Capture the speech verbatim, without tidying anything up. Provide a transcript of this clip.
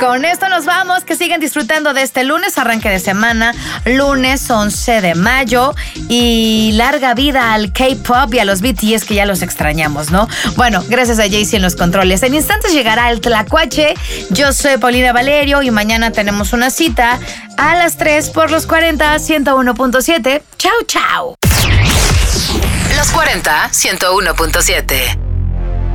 Con esto nos vamos, que sigan disfrutando de este lunes, arranque de semana, lunes once de mayo, y larga vida al K-pop y a los B T S, que ya los extrañamos, ¿no? Bueno, gracias a Jaycee en los controles. En instantes llegará el Tlacuache. Yo soy Paulina Valerio y mañana tenemos una cita a las tres por los cuarenta, ciento uno punto siete. Chau, chau. Los cuarenta, ciento uno punto siete.